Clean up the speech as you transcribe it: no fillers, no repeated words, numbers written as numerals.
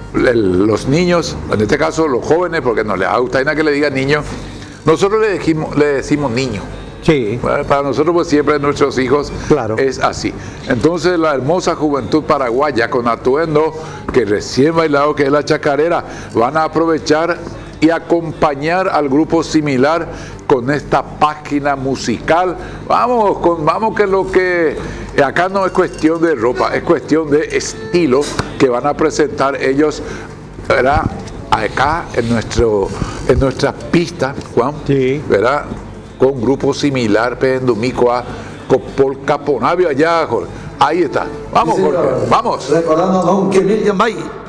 los niños, en este caso los jóvenes, porque no les gusta nada que le digan niños, nosotros le decimos niño. Sí. Bueno, para nosotros pues siempre nuestros hijos Claro. es así. Entonces la hermosa juventud paraguaya con atuendo que recién bailado, que es la chacarera, van a aprovechar y acompañar al grupo similar con esta página musical. Vamos que lo que acá no es cuestión de ropa, es cuestión de estilo que van a presentar ellos, ¿verdad? Acá en nuestra pista, Juan, Sí. ¿verdad? Con grupo similar, Pendumicoa, Copol Caponavio allá, Jorge. Ahí está. Vamos, Sí, Jorge, señor. vamos. Recordando a don Kemil Yambay.